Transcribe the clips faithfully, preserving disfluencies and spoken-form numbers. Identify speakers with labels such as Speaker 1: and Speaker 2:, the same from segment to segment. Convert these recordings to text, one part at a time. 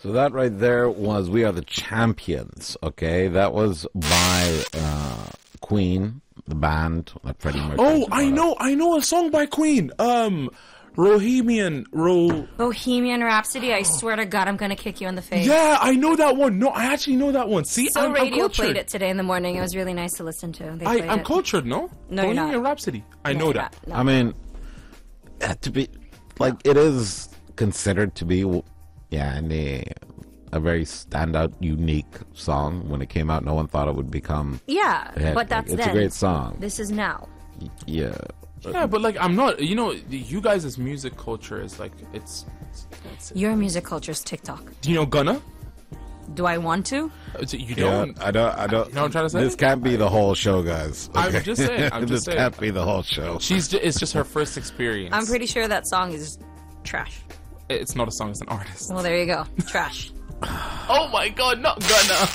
Speaker 1: So that right there was We Are the Champions, okay? That was by uh, Queen, the band that Freddie Mercury.
Speaker 2: Oh, I know, I know a song by Queen. Um, Bohemian, Ro...
Speaker 3: Bohemian Rhapsody. I swear to God, I'm gonna kick you in the face.
Speaker 2: Yeah, I know that one. No, I actually know that one. See,
Speaker 3: So
Speaker 2: I'm, I'm
Speaker 3: radio
Speaker 2: cultured.
Speaker 3: played it today in the morning. It was really nice to listen to. They
Speaker 2: I,
Speaker 3: played
Speaker 2: I'm
Speaker 3: it.
Speaker 2: cultured, no?
Speaker 3: No, you're
Speaker 2: Bohemian
Speaker 3: not.
Speaker 2: Rhapsody. I
Speaker 3: No,
Speaker 2: know
Speaker 3: you're
Speaker 2: that.
Speaker 3: not. No.
Speaker 1: I mean, uh, to be, like, it is considered to be, yeah, and a, a very standout, unique song. When it came out, no one thought it would become
Speaker 3: Yeah,
Speaker 1: a hit.
Speaker 3: but that's
Speaker 1: Like, it's
Speaker 3: then.
Speaker 1: a great song.
Speaker 3: This is now.
Speaker 1: Yeah.
Speaker 2: Yeah, but like, I'm not, you know, you guys' music culture is like, it's, it's
Speaker 3: Your music culture is TikTok.
Speaker 2: do you know Gunna?
Speaker 3: Do I want to?
Speaker 2: Is it- You
Speaker 1: Yeah,
Speaker 2: don't?
Speaker 1: I don't. I don't.
Speaker 2: You know what I'm trying to say?
Speaker 1: This can't be the whole show, guys.
Speaker 2: I'm
Speaker 1: okay?
Speaker 2: just saying, I'm
Speaker 1: this
Speaker 2: just saying.
Speaker 1: can't be the whole show.
Speaker 2: She's just, it's just her first experience.
Speaker 3: I'm pretty sure that song is trash.
Speaker 2: It's not a song, it's an artist.
Speaker 3: Well, there you go. Trash.
Speaker 2: Oh my god, not Gunna.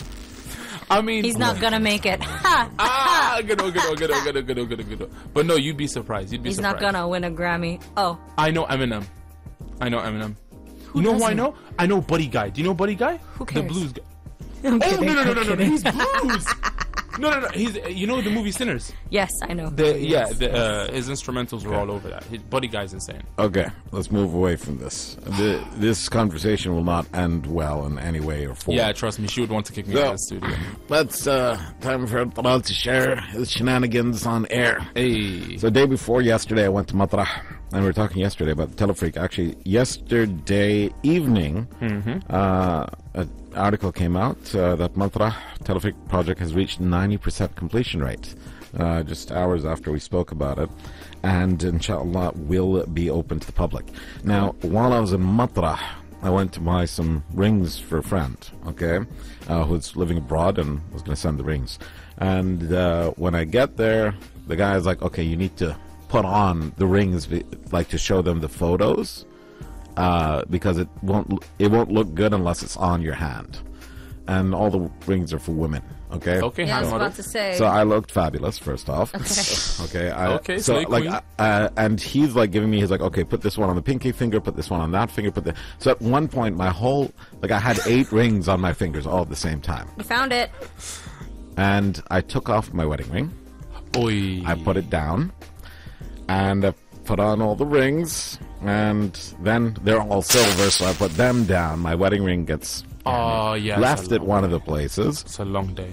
Speaker 2: I mean,
Speaker 3: He's not gonna make it. Ha!
Speaker 2: Ah, good, good, good, good, good, good, good, good. But no, you'd be surprised. You'd be
Speaker 3: He's
Speaker 2: surprised.
Speaker 3: not gonna win a Grammy. Oh,
Speaker 2: I know Eminem. I know Eminem.
Speaker 3: Who
Speaker 2: you know who I
Speaker 3: doesn't?
Speaker 2: know? I know Buddy Guy. Do you know Buddy Guy?
Speaker 3: Who
Speaker 2: The
Speaker 3: cares?
Speaker 2: blues guy.
Speaker 3: I'm
Speaker 2: Oh
Speaker 3: kidding,
Speaker 2: no no no
Speaker 3: I'm
Speaker 2: no no!
Speaker 3: kidding.
Speaker 2: He's blues. No no no! He's you know the movie Sinners.
Speaker 3: Yes, I know.
Speaker 2: The yeah,
Speaker 3: Yes.
Speaker 2: the, uh, his instrumentals were all over that. His Buddy Guy's insane.
Speaker 1: Okay, let's move away from this. The, this conversation will not end well in any way or form.
Speaker 2: Yeah, trust me, she would want to kick me
Speaker 1: So-
Speaker 2: out of the studio.
Speaker 1: Let's uh, time for Talal to share his shenanigans on air.
Speaker 2: Hey,
Speaker 1: So, day before yesterday, I went to Matrah, and we were talking yesterday about the Telefreak. Actually, yesterday evening, uh, an article came out uh, that Matrah Telefreak project has reached ninety percent completion rate, uh, just hours after we spoke about it, and inshallah will be open to the public. Now, while I was in Matrah, I went to buy some rings for a friend, okay, uh, who's living abroad and was going to send the rings. And uh, when I get there, the guy's like, okay, you need to put on the rings, like to show them the photos, uh, because it won't it won't look good unless it's on your hand. And all the rings are for women, okay?
Speaker 2: okay,
Speaker 3: Yeah, I was
Speaker 2: hand
Speaker 3: about
Speaker 2: model.
Speaker 3: to say.
Speaker 1: So I looked fabulous, first off.
Speaker 3: Okay.
Speaker 1: Okay. I,
Speaker 2: Okay,
Speaker 1: So
Speaker 2: slay
Speaker 1: like,
Speaker 2: queen.
Speaker 1: I- uh, and he's like giving me, he's like, okay, put this one on the pinky finger, put this one on that finger, put the. So at one point, my whole, like, I had eight rings on my fingers all at the same time,
Speaker 3: You found it.
Speaker 1: and I took off my wedding ring,
Speaker 2: Oi.
Speaker 1: I put it down, and I put on all the rings, and then they're all silver, so I put them down. My wedding ring gets
Speaker 2: Oh yeah.
Speaker 1: left
Speaker 2: it's a
Speaker 1: at
Speaker 2: long-
Speaker 1: one of the places.
Speaker 2: It's a long day.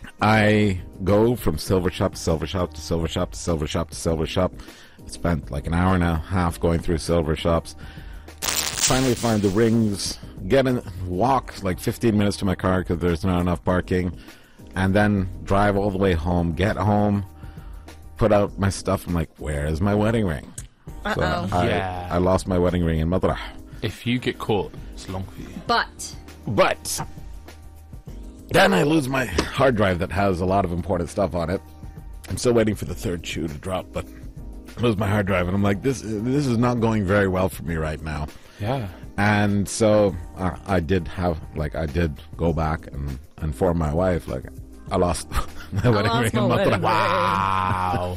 Speaker 1: I go from silver shop to silver shop to silver shop to silver shop to silver shop. Spent like an hour and a half going through silver shops. Finally find the rings, get in, walk like fifteen minutes to my car because there's not enough parking, and then drive all the way home, get home, put out my stuff. I'm like, where is my wedding ring? So
Speaker 3: Uh-oh.
Speaker 1: I,
Speaker 2: Yeah.
Speaker 1: I lost my wedding ring in Matrah.
Speaker 2: If you get caught, it's long for you.
Speaker 3: But
Speaker 1: But then I lose my hard drive that has a lot of important stuff on it. I'm still waiting for the third shoe to drop, but I lose my hard drive, and I'm like, this this is not going very well for me right now.
Speaker 2: Yeah.
Speaker 1: And so uh, I did have, like, I did go back and inform my wife, like, I lost my wedding
Speaker 3: lost
Speaker 1: ring.
Speaker 3: my
Speaker 1: in
Speaker 3: wedding
Speaker 1: Matrah.
Speaker 2: Wow.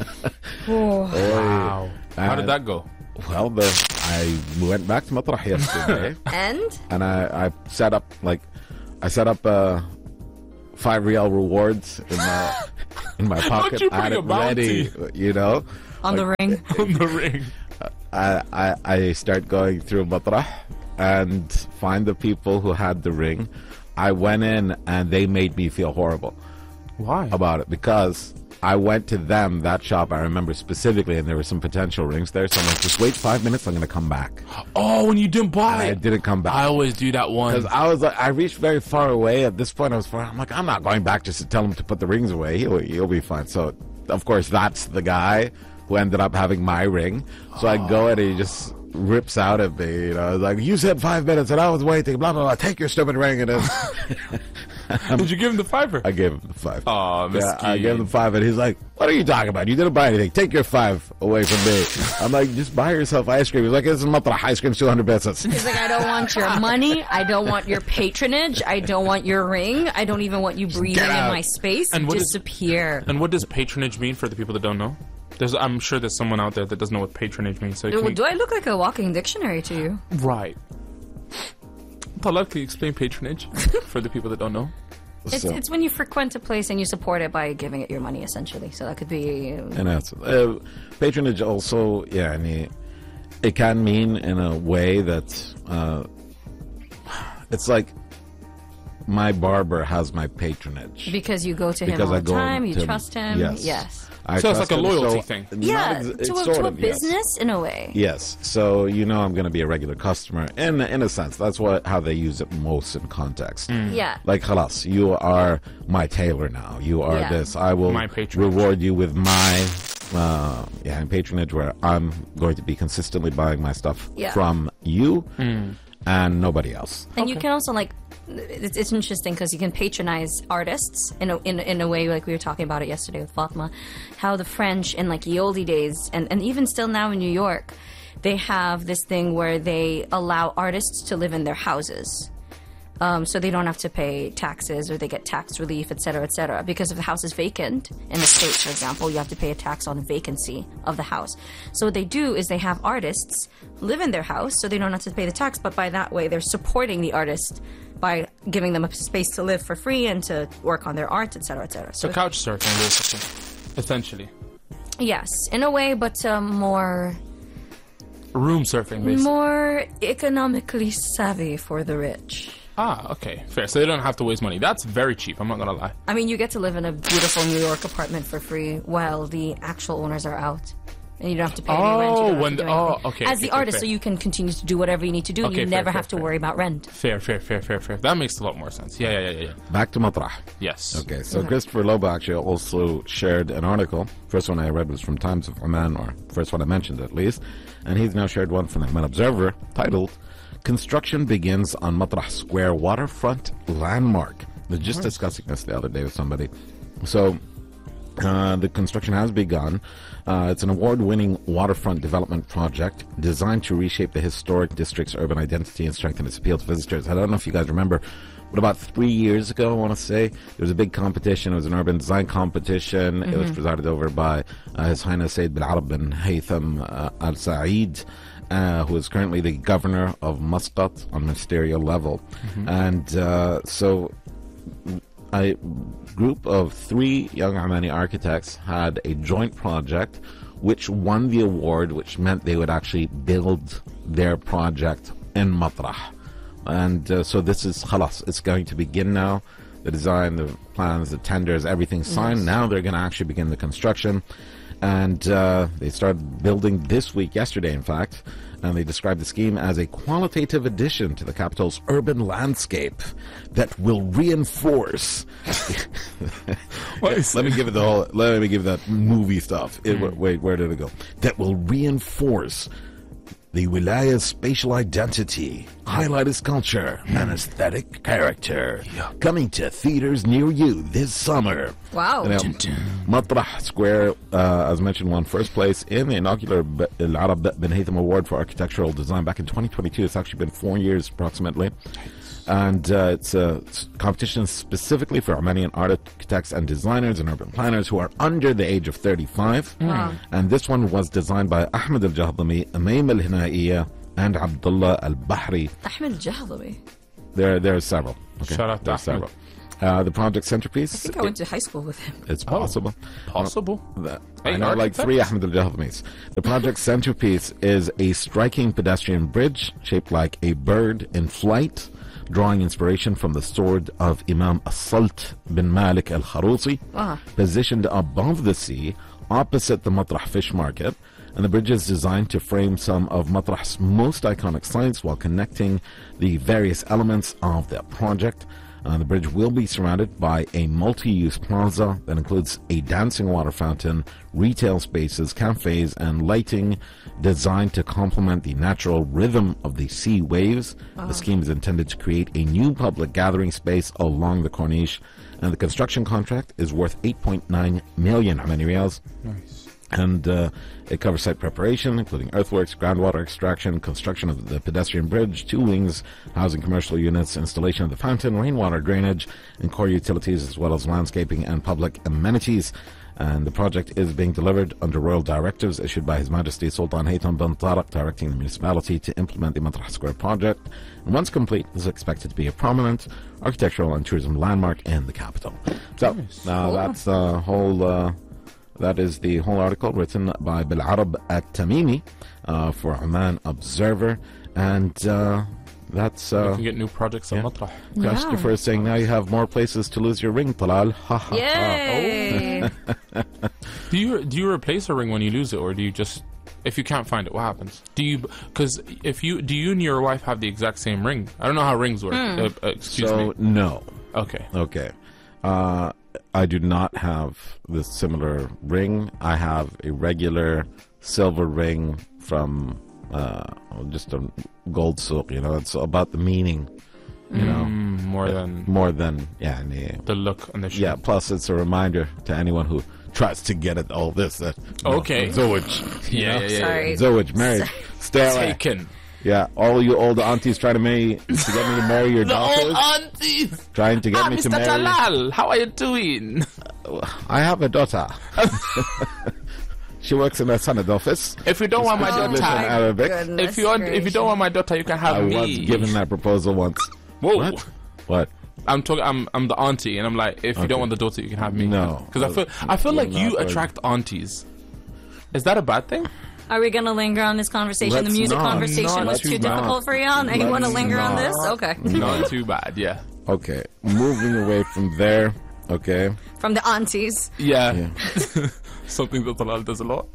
Speaker 2: wow. How did that go?
Speaker 1: Well, the, I went back to Matrah yesterday.
Speaker 3: and
Speaker 1: and I, I set up like I set up uh, five real rewards in my in my pocket.
Speaker 2: you
Speaker 1: I had
Speaker 2: bring
Speaker 1: it
Speaker 2: a bounty?
Speaker 1: ready, you know.
Speaker 3: on the ring.
Speaker 2: On the ring.
Speaker 1: I, I I start going through Matrah and find the people who had the ring. I went in and they made me feel horrible
Speaker 2: Why?
Speaker 1: about it because I went to them, that shop I remember specifically, and there were some potential rings there. So I'm like, just wait five minutes, I'm going to come back.
Speaker 2: Oh, when you didn't buy
Speaker 1: I
Speaker 2: it.
Speaker 1: didn't come back.
Speaker 2: I always do that one.
Speaker 1: Because I was like, I reached very far away. At this point, I was far. I'm like, I'm not going back just to tell him to put the rings away. He'll, he'll be fine. So, of course, that's the guy who ended up having my ring. So I go and he just rips out at me. You know, like, you said five minutes and I was waiting. Blah blah blah. Take your stupid ring. And then
Speaker 2: Did you give him the fiver?
Speaker 1: I gave him the five.
Speaker 2: Aw,
Speaker 1: yeah, I
Speaker 2: miskin.
Speaker 1: gave him the five, and he's like, "What are you talking about? You didn't buy anything. Take your five away from me." I'm like, "Just buy yourself ice cream." He's like, "This is Matrah ice cream, two hundred pesos."
Speaker 3: He's like, I don't want your money. I don't want your patronage. I don't want your ring. I don't even want you breathing in
Speaker 1: out.
Speaker 3: my space.
Speaker 2: And what is-
Speaker 3: Disappear.
Speaker 2: And what does patronage mean for the people that don't know? There's, I'm sure there's someone out there that doesn't know what patronage means. So can
Speaker 3: Do,
Speaker 2: we-
Speaker 3: do I look like a walking dictionary to you?
Speaker 2: Right. Talal, can you explain patronage for the people that don't know?
Speaker 3: It's,
Speaker 1: So-
Speaker 3: it's when you frequent a place and you support it by giving it your money, essentially. So that could be.
Speaker 1: And that's uh, patronage. Also, yeah, I mean, it can mean in a way that uh, it's like my barber has my patronage
Speaker 3: Because you go to him
Speaker 1: because
Speaker 3: all
Speaker 1: I
Speaker 3: the
Speaker 1: go
Speaker 3: time, you
Speaker 1: to him.
Speaker 3: trust him.
Speaker 1: Yes,
Speaker 3: Yes.
Speaker 1: I
Speaker 2: So it's
Speaker 1: trust
Speaker 2: like a
Speaker 1: him,
Speaker 2: loyalty
Speaker 1: so-
Speaker 2: thing.
Speaker 1: not
Speaker 3: Yeah,
Speaker 1: ex-
Speaker 3: to,
Speaker 1: it's
Speaker 3: a,
Speaker 1: sort
Speaker 3: to a
Speaker 1: of, yes.
Speaker 3: business in a way.
Speaker 1: Yes, so you know I'm going to be a regular customer in in a sense. That's what how they use it most in context.
Speaker 3: Yeah.
Speaker 1: Like halas, you are my tailor now. You are
Speaker 3: Yeah.
Speaker 1: this. I will
Speaker 2: My patronage.
Speaker 1: reward you with my uh, yeah patronage, where I'm going to be consistently buying my stuff
Speaker 3: Yeah.
Speaker 1: from you and nobody else.
Speaker 3: And you can also like, it's, it's interesting because you can patronize artists in a, in, in a way like we were talking about it yesterday with Fatma, how the French in like the oldie days and, and even still now in New York, they have this thing where they allow artists to live in their houses. Um, so they don't have to pay taxes or they get tax relief, et cetera, et cetera. Because if the house is vacant, in the States, for example, you have to pay a tax on vacancy of the house. So what they do is they have artists live in their house so they don't have to pay the tax, but by that way they're supporting the artist by giving them a space to live for free and to work on their art, et cetera, et cetera.
Speaker 2: So
Speaker 3: So
Speaker 2: couch surfing, basically. Essentially.
Speaker 3: yes, in a way, but um, more
Speaker 2: Room surfing, basically.
Speaker 3: more economically savvy for the rich.
Speaker 2: Ah, okay. Fair. So they don't have to waste money. That's very cheap, I'm not going to lie.
Speaker 3: I mean, you get to live in a beautiful New York apartment for free while the actual owners are out. And you don't have to pay any
Speaker 2: Oh,
Speaker 3: rent. You don't have
Speaker 2: when
Speaker 3: to
Speaker 2: the-
Speaker 3: do
Speaker 2: oh,
Speaker 3: anything.
Speaker 2: okay,
Speaker 3: As
Speaker 2: okay,
Speaker 3: the
Speaker 2: okay,
Speaker 3: artist,
Speaker 2: fair.
Speaker 3: so you can continue to do whatever you need to do.
Speaker 2: Okay,
Speaker 3: you
Speaker 2: fair,
Speaker 3: never
Speaker 2: fair,
Speaker 3: have to
Speaker 2: fair.
Speaker 3: worry about rent.
Speaker 2: Fair, fair, fair, fair, fair. That makes a lot more sense. Yeah, yeah, yeah, yeah.
Speaker 1: Back to Matrah.
Speaker 2: Yes.
Speaker 1: Okay, so Christopher Loba actually also shared an article. First one I read was from Times of Oman, or first one I mentioned at least. And he's now shared one from the Oman Observer titled, Construction Begins on Matrah Square Waterfront Landmark. I was just discussing this the other day with somebody. So uh, the construction has begun. Uh, it's an award-winning waterfront development project designed to reshape the historic district's urban identity and strengthen its appeal to visitors. I don't know if you guys remember, but about three years ago, I want to say, there was a big competition. It was an urban design competition. It was presided over by uh, His Highness Sayyid bin Arab bin Haytham uh, Al Saeed, uh, who is currently the governor of Muscat on ministerial level. And uh, so a group of three young Omani architects had a joint project which won the award, which meant they would actually build their project in Matrah. And uh, so this is khalas, it's going to begin now. The design, the plans, the tenders, everything's signed.
Speaker 3: Yes.
Speaker 1: Now they're going to actually begin the construction. And uh, they started building this week, yesterday in fact, and they described the scheme as a qualitative addition to the capital's urban landscape that will reinforce. Let me give it the whole. Let me give that movie stuff. It, wait, where did it go? That will reinforce the wilaya's spatial identity, highlight its culture and aesthetic character. Coming to theaters near you this summer.
Speaker 3: Wow.
Speaker 1: You know, Matrah Square, uh, as mentioned, won first place in the inaugural B- Al Arab bin Haytham Award for Architectural Design back in twenty twenty-two. It's actually been four years approximately. And uh, it's a s- competition specifically for Armenian architects and designers and urban planners who are under the age of thirty-five.
Speaker 3: Wow.
Speaker 1: And this one was designed by Ahmed Al-Jahdami, Amaim Al-Hinaiya, and Abdullah Al-Bahri.
Speaker 3: Ahmed Jahdami.
Speaker 1: There, there are several. Okay?
Speaker 2: Shout out to
Speaker 1: There are
Speaker 2: Ahmed.
Speaker 1: several. Uh, the project centerpiece.
Speaker 3: I think I went to high school with him.
Speaker 1: It's possible.
Speaker 2: Possible.
Speaker 1: That-
Speaker 2: Hey,
Speaker 1: I know like
Speaker 2: architects.
Speaker 1: three Ahmed Al-Jahdamis. The project's centerpiece is a striking pedestrian bridge shaped like a bird in flight, drawing inspiration from the sword of Imam As-Salt bin Malik Al-Kharusi,
Speaker 3: Ah.
Speaker 1: positioned above the sea, opposite the Matrah Fish Market. And the bridge is designed to frame some of Matrah's most iconic sites while connecting the various elements of the project. Uh, the bridge will be surrounded by a multi-use plaza that includes a dancing water fountain, retail spaces, cafes, and lighting designed to complement the natural rhythm of the sea waves. The scheme is intended to create a new public gathering space along the Corniche, and the construction contract is worth eight point nine million Omani riyals.
Speaker 2: Nice.
Speaker 1: And uh, it covers site preparation, including earthworks, groundwater extraction, construction of the pedestrian bridge, two wings, housing commercial units, installation of the fountain, rainwater drainage, and core utilities, as well as landscaping and public amenities. And the project is being delivered under royal directives issued by His Majesty Sultan Haytham bin Tariq, directing the municipality to implement the Matrah Square project. And once complete, it is expected to be a prominent architectural and tourism landmark in the capital. So, now that's the whole... Uh, That is the whole article written by Bilarab At-Tamimi uh, for Oman Observer. And uh, that's... Uh,
Speaker 2: You can get new projects on Matrah.
Speaker 1: Christopher is saying, now you have more places to lose your ring, Talal. Ha ha
Speaker 3: Yay!
Speaker 1: ha.
Speaker 2: Do you do you replace a ring when you lose it, or do you just, if you can't find it, what happens? Do you, because if you, do you and your wife have the exact same ring? I don't know how rings work.
Speaker 3: Hmm.
Speaker 2: Uh, uh, excuse
Speaker 1: So,
Speaker 2: me.
Speaker 1: no.
Speaker 2: Okay.
Speaker 1: Okay. Uh, I do not have the similar ring. I have a regular silver ring from uh, just a gold souk. You know, it's about the meaning, you know,
Speaker 2: Mm, more than
Speaker 1: more than, yeah. yeah.
Speaker 2: the look and the shape.
Speaker 1: Yeah, plus it's a reminder to anyone who tries to get at all this that
Speaker 2: Okay.
Speaker 1: Zawaj,
Speaker 2: Yeah, yeah, yeah.
Speaker 3: Sorry.
Speaker 1: Zawaj, marriage, stay away.
Speaker 2: Taken.
Speaker 1: Yeah, all you old aunties trying to marry to get me to marry your
Speaker 2: The old
Speaker 1: daughters,
Speaker 2: aunties.
Speaker 1: trying to get
Speaker 2: Ah,
Speaker 1: me to
Speaker 2: Mister
Speaker 1: marry.
Speaker 2: Talal, how are you doing?
Speaker 1: I have a daughter. She works in a Senate office.
Speaker 2: If you don't want my
Speaker 1: Speaks English and
Speaker 2: daughter,
Speaker 1: Arabic.
Speaker 3: Goodness
Speaker 2: if you want, if you don't want my daughter, you can have
Speaker 1: I
Speaker 2: me.
Speaker 1: was given that proposal once.
Speaker 2: Whoa.
Speaker 1: What? What?
Speaker 2: I'm talking. I'm I'm the auntie, and I'm like, if you
Speaker 1: Okay.
Speaker 2: don't want the daughter, you can have me.
Speaker 1: No.
Speaker 2: because I feel I feel
Speaker 1: We're
Speaker 2: like you
Speaker 1: not going-
Speaker 2: attract aunties. Is that a bad thing?
Speaker 3: Are we going to linger on this conversation?
Speaker 1: Let's
Speaker 3: the music
Speaker 1: not.
Speaker 3: conversation
Speaker 2: Not
Speaker 3: was
Speaker 2: too
Speaker 3: too
Speaker 2: bad.
Speaker 3: difficult for you? And you want to
Speaker 1: Let's
Speaker 3: linger on
Speaker 1: not.
Speaker 3: this? Okay.
Speaker 2: Not too bad. Yeah.
Speaker 1: Okay, moving away from there. Okay.
Speaker 3: From the aunties.
Speaker 2: Yeah.
Speaker 1: Yeah.
Speaker 2: Something that Talal does a lot.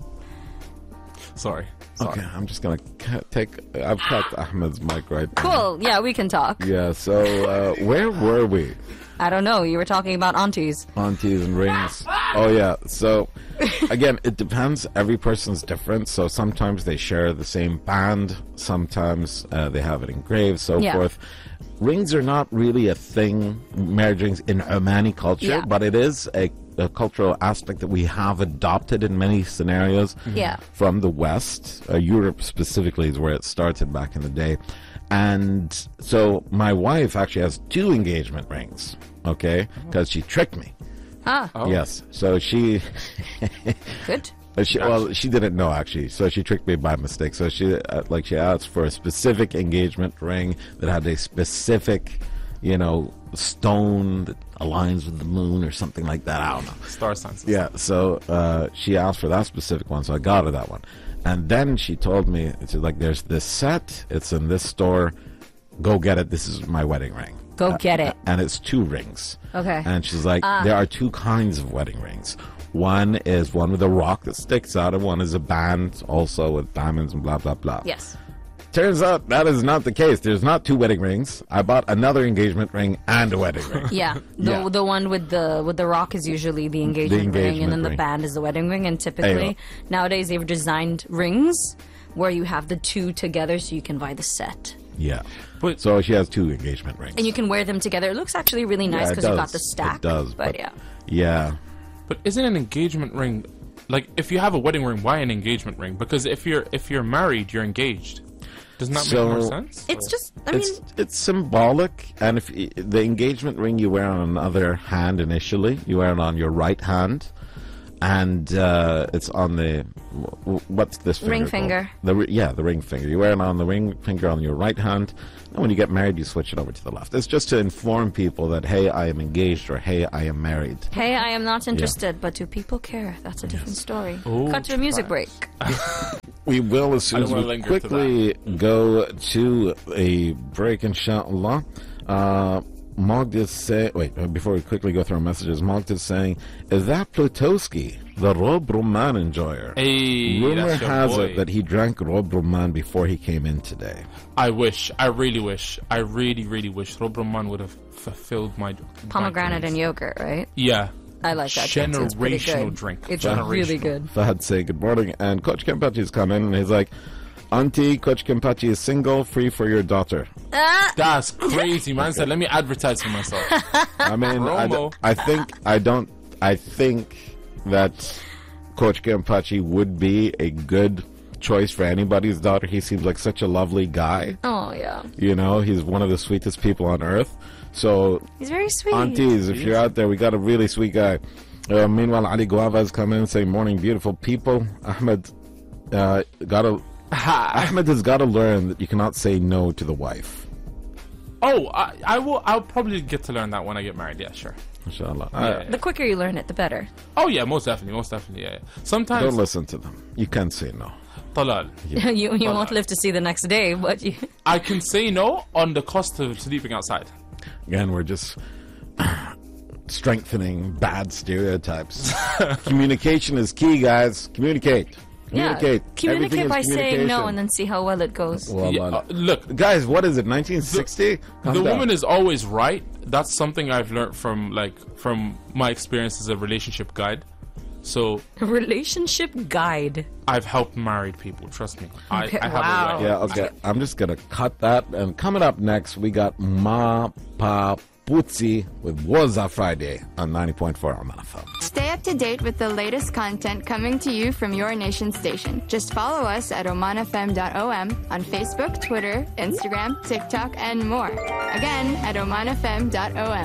Speaker 2: Sorry. Sorry.
Speaker 1: Okay, I'm just gonna cut, take. I've cut Ahmed's mic right now.
Speaker 3: Cool. Yeah, we can talk.
Speaker 1: Yeah. So uh, where were we?
Speaker 3: I don't know. You were talking about aunties.
Speaker 1: Aunties and rings. Oh yeah. So again, it depends. Every person's different. So sometimes they share the same band. Sometimes uh, they have it engraved. So
Speaker 3: Yeah.
Speaker 1: forth. Rings are not really a thing, marriage rings in Omani culture,
Speaker 3: Yeah.
Speaker 1: but it is a, a cultural aspect that we have adopted in many scenarios
Speaker 3: Yeah.
Speaker 1: from the West. Uh, Europe specifically is where it started back in the day. And so my wife actually has two engagement rings, okay, because she tricked me.
Speaker 3: Ah,
Speaker 2: Oh.
Speaker 1: Yes. So she...
Speaker 3: good.
Speaker 1: Uh, She, well, she didn't know actually, so she tricked me by mistake. So she, uh, like, she asked for a specific engagement ring that had a specific, you know, stone that aligns with the moon or something like that. I don't know.
Speaker 2: Star signs.
Speaker 1: Yeah. So uh, she asked for that specific one, so I got her that one. And then she told me, it's like, there's this set. It's in this store. Go get it. This is my wedding ring.
Speaker 3: Go get it.
Speaker 1: And it's two rings.
Speaker 3: Okay.
Speaker 1: And she's like, there are two kinds of wedding rings. One is one with a rock that sticks out, and one is a band also with diamonds and blah, blah, blah.
Speaker 3: Yes.
Speaker 1: Turns out that is not the case. There's not two wedding rings. I bought another engagement ring and a wedding ring.
Speaker 3: Yeah. The
Speaker 1: Yeah.
Speaker 3: the one with the with the rock is usually the engagement, ring,
Speaker 1: engagement
Speaker 3: and then
Speaker 1: ring.
Speaker 3: the band is the wedding ring. And typically
Speaker 1: Ayo.
Speaker 3: nowadays they've designed rings where you have the two together, so you can buy the set.
Speaker 1: Yeah.
Speaker 2: But-
Speaker 1: so she has two engagement rings.
Speaker 3: And you can wear them together. It looks actually really nice
Speaker 1: Yeah, it
Speaker 3: because you got
Speaker 1: does.
Speaker 3: the stack.
Speaker 1: It does.
Speaker 3: But, yeah.
Speaker 1: Yeah.
Speaker 2: But isn't an engagement ring like if you have a wedding ring? Why an engagement ring? Because if you're if you're married, you're engaged. Doesn't that
Speaker 1: So-
Speaker 2: make more sense?
Speaker 3: It's just, I mean,
Speaker 1: It's it's symbolic, and if y- the engagement ring you wear on another hand initially, you wear it on your right hand, and uh, it's on the w- w- what's this finger
Speaker 3: Ring
Speaker 1: called?
Speaker 3: finger.
Speaker 1: The ri- yeah, the ring finger. You wear it on the ring finger on your right hand, and when you get married, you switch it over to the left. It's just to inform people that hey, I am engaged, or hey, I am married.
Speaker 3: hey, I am not interested, but do people care? That's a different story.
Speaker 2: Oh,
Speaker 3: Cut to a music break.
Speaker 1: We will as soon
Speaker 2: I
Speaker 1: as
Speaker 2: don't wanna
Speaker 1: we
Speaker 2: linger to
Speaker 1: quickly go to a break, inshallah. Uh, Mogd is saying, wait, uh, before we quickly go through our messages, Mogd is saying, is that Plutowski, the Rob Roman enjoyer?
Speaker 2: Hey,
Speaker 1: Rumor
Speaker 2: that's your
Speaker 1: has
Speaker 2: boy.
Speaker 1: it that he drank Rob Roman before he came in today.
Speaker 2: I wish. I really wish. I really, really wish Rob Roman would have fulfilled my
Speaker 3: Pomegranate
Speaker 2: my
Speaker 3: and
Speaker 2: dreams.
Speaker 3: yogurt, right?
Speaker 2: Yeah.
Speaker 3: I like that drink, too. It's pretty
Speaker 2: Generational
Speaker 3: good.
Speaker 2: drink.
Speaker 3: It's
Speaker 2: Generational.
Speaker 3: really good.
Speaker 1: Fahad say good morning, and Coach Kempachi's come in, and he's like, Auntie, Coach Kempachi is single, free for your daughter.
Speaker 2: That's crazy, man. Said, let me advertise for myself.
Speaker 1: I mean, I,
Speaker 2: Promo.
Speaker 1: d- I think, I don't, I think that Coach Kempachi would be a good choice for anybody's daughter. He seems like such a lovely guy.
Speaker 3: Oh, yeah.
Speaker 1: You know, he's one of the sweetest people on earth. So,
Speaker 3: He's very sweet.
Speaker 1: aunties, if you're out there, we got a really sweet guy. Uh, meanwhile, Ali Guava has come in and saying, morning, beautiful people. Ahmed, uh, gotta, Ahmed has got to learn that you cannot say no to the wife.
Speaker 2: Oh, I, I will. I'll probably get to learn that when I get married. Yeah, sure.
Speaker 1: Inshallah.
Speaker 2: Yeah,
Speaker 1: Uh,
Speaker 2: yeah.
Speaker 3: The quicker you learn it, the better.
Speaker 2: Oh yeah, most definitely, most definitely. Yeah. yeah. Sometimes
Speaker 1: don't listen to them. You can't say no.
Speaker 2: Talal.
Speaker 3: you you
Speaker 2: Well,
Speaker 3: won't live to see the next day, but you...
Speaker 2: I can say no on the cost of sleeping outside.
Speaker 1: Again, we're just strengthening bad stereotypes. Communication is key, guys. Communicate. Communicate.
Speaker 3: Yeah, communicate
Speaker 1: Everything is
Speaker 3: by saying no
Speaker 1: communication.
Speaker 3: and then see how well it goes.
Speaker 1: Well,
Speaker 2: Yeah,
Speaker 1: uh,
Speaker 2: uh, look,
Speaker 1: guys, what is it? nineteen sixty? Calm
Speaker 2: the
Speaker 1: down.
Speaker 2: woman is always right. That's something I've learned from like from my experience as a relationship guide. So
Speaker 3: Relationship guide.
Speaker 2: I've helped married people. Trust me.
Speaker 3: Okay,
Speaker 2: I, I have
Speaker 3: wow.
Speaker 2: a right.
Speaker 1: Yeah, okay. I'm just gonna cut that. And coming up next, we got Ma Pa Putzi with Waza Friday on ninety point four Oman F M.
Speaker 4: Stay up to date with the latest content coming to you from your nation station. Just follow us at oman f m dot o m on Facebook, Twitter, Instagram, TikTok, and more. Again, at oman f m dot o m.